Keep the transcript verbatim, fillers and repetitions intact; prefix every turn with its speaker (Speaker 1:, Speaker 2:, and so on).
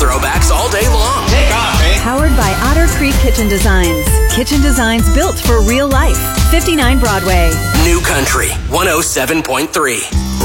Speaker 1: throwbacks all day long.
Speaker 2: Take off, eh?
Speaker 3: Powered by Otter Creek Kitchen Designs. Kitchen designs built for real life. fifty-nine Broadway.
Speaker 1: New Country one oh seven point three.